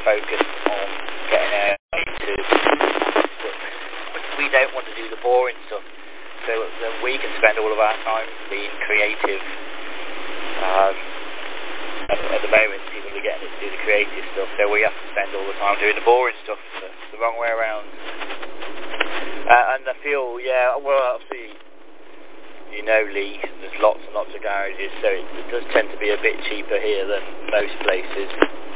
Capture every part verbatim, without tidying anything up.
focused on getting our to, we don't want to do the boring stuff, so then we can spend all of our time being creative. Um, at, at the moment, people are getting us to do the creative stuff, so we have to spend all the time doing the boring stuff. So it's the wrong way around. Uh, and I feel, yeah, well, obviously, you know, Lee, there's lots and lots of garages, so it, it does tend to be a bit cheaper here than most places.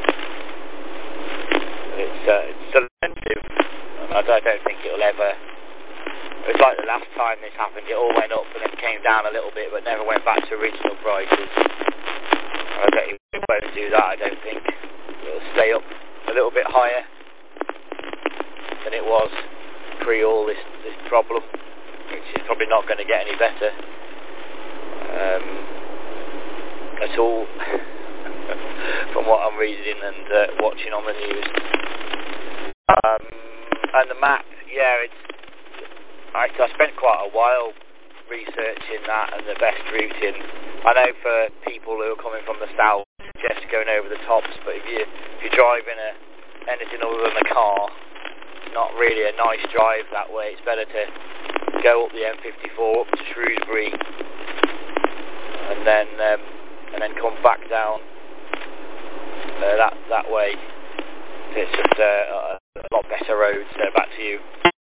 It's, uh, it's still expensive, and I don't, I don't think it'll ever... It was like the last time this happened, it all went up and then came down a little bit, but never went back to original prices. I don't think it won't do that, I don't think. It'll stay up a little bit higher than it was pre all this, this problem, which is probably not going to get any better um, at all from what I'm reading and uh, watching on the news. Um, and the map, yeah, it's I, I spent quite a while researching that and the best routing. I know for people who are coming from the south, just going over the tops, but if, you, if you're driving a, anything other than a car, it's not really a nice drive that way. It's better to go up the M fifty-four up to Shrewsbury and then um, and then come back down uh, that that way. It's just uh, a lot better roads. So back to you.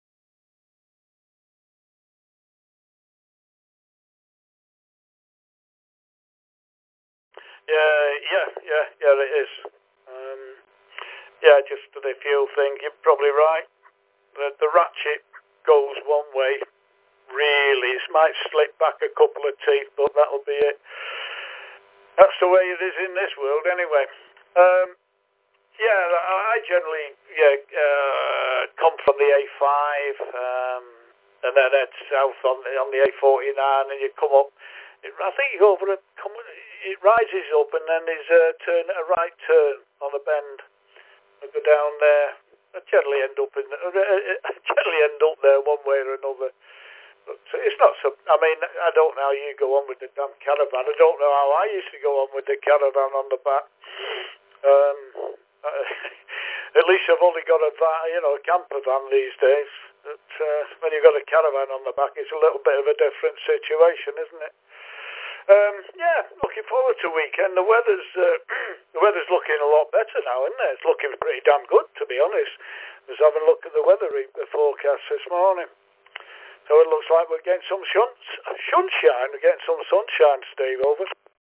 Yeah, yeah, yeah, yeah, it is. Um, yeah, just the fuel thing, you're probably right. The, the ratchet goes one way, really. It might slip back a couple of teeth, but that'll be it. That's the way it is in this world, anyway. Um, yeah, I generally yeah uh, come from the A five, um, and then head south on the, on the A forty-nine, and you come up. I think you go over a, come, it rises up, and then there's a turn, a right turn on a bend. I go down there. I generally end up in, I generally end up there one way or another. But it's not so. I mean, I don't know how you go on with the damn caravan. I don't know how I used to go on with the caravan on the back. Um, at least I've only got a van, you know, a camper van these days. But uh, when you've got a caravan on the back, it's a little bit of a different situation, isn't it? Um, yeah, looking forward to weekend. The weather's uh, the weather's looking a lot better now, isn't it? It's looking pretty damn good, to be honest. I was having a look at the weather re- the forecast this morning. So it looks like we're getting some shun- sunshine. We're getting some sunshine, Steve, over.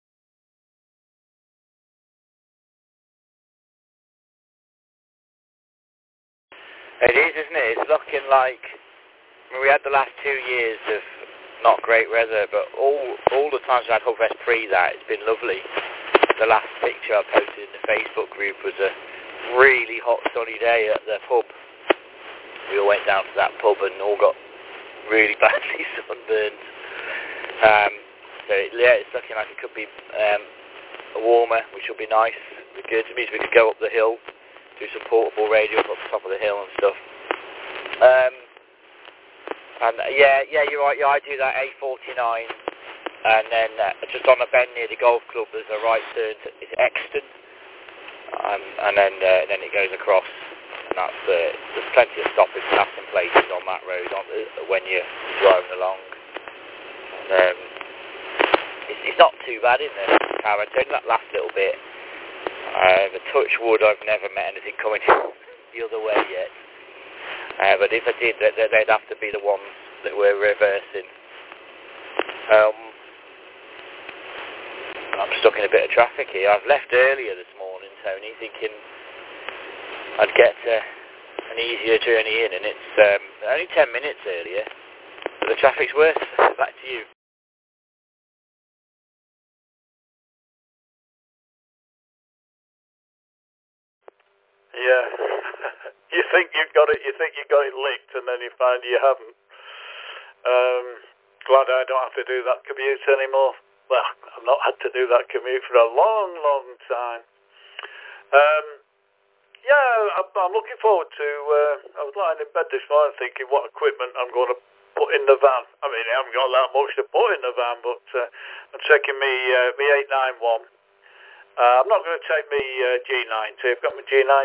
It is, isn't it? It's looking like, I mean, we had the last two years of not great weather, but all all the times I had Hubfest pre that, it's been lovely. The last picture I posted in the Facebook group was a really hot sunny day at the pub. We all went down to that pub and all got really badly sunburned. Um, so it, yeah, it's looking like it could be um, warmer, which will be nice. It'll be good. It means we could go up the hill, do some portable radio up the top of the hill and stuff. Um, and yeah, yeah, you're right. Yeah, I do that A forty-nine, and then uh, just on a bend near the golf club, there's a right turn to it's Exton, um, and then uh, then it goes across. And that's uh, there's plenty of stopping passing places on that road on the, when you're driving along. Um, it's, it's not too bad in the caravan. Only that last little bit. Uh, the touch wood, I've never met anything coming the other way yet. Uh, but if I did, they'd, they'd have to be the ones that were reversing. Um, I'm stuck in a bit of traffic here. I've left earlier this morning, Tony, thinking I'd get uh, an easier journey in, and it's um, only ten minutes earlier, but the traffic's worse. Back to you. Yeah. You think you've got it, you think you got it licked, and then you find you haven't. Um, glad I don't have to do that commute anymore. Well, I've not had to do that commute for a long, long time. Um, yeah, I'm, I'm looking forward to, uh, I was lying in bed this morning thinking what equipment I'm going to put in the van. I mean, I haven't got that much to put in the van, but uh, I'm taking me, uh, me eight ninety-one. Uh, I'm not going to take me uh, G ninety. I've got my G ninety